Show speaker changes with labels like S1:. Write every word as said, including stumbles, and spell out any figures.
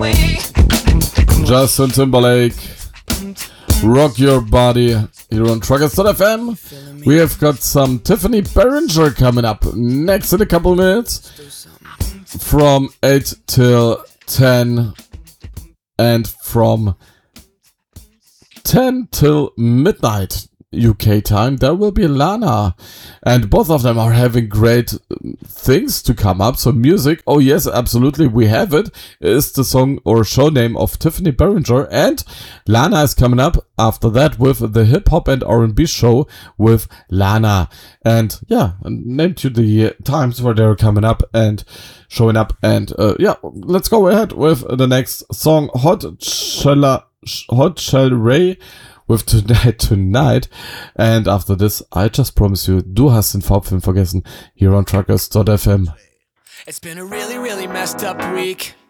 S1: Justin Timberlake, Rock Your Body, here on Truckers dot F M. We have got some Tiffany Barringer coming up next in a couple minutes from eight till ten, and from ten till midnight U K time there will be Lana, and both of them are having great things to come up. So music, oh yes, absolutely, we have it, is the song or show name of Tiffany Barringer, and Lana is coming up after that with the hip hop and R and B show with Lana. And yeah, named you the times where they're coming up and showing up. And uh, yeah, let's go ahead with the next song, Hot Shella, Hot Shell Ray with Tonight Tonight. And after this, I just promise you, du hast den Farbfilm vergessen, here on Truckers dot F M.
S2: It's been a really, really messed up week.